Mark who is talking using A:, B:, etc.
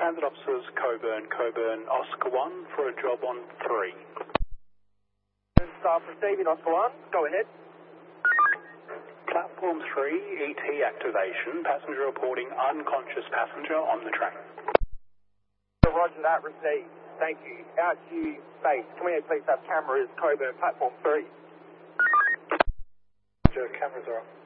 A: Transit officers, Coburn, Oscar 1 for a job on 3.
B: Staff receiving Oscar 1, go ahead.
A: Platform 3, ET activation, passenger reporting unconscious passenger on the train.
B: Roger that, received. Thank you. Out to base. Can we please have cameras, Coburn, platform 3?
A: Cameras are on.